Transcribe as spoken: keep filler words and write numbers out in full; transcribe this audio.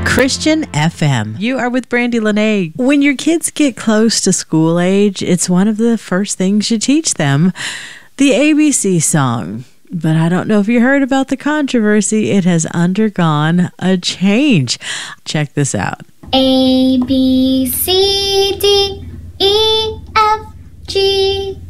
Christian F M. You are with Brandy Lene. When your kids get close to school age, it's one of the first things you teach them, the A B C song. But I don't know if you heard about the controversy. It has undergone a change. Check this out. A, B, C, D, E, F, G,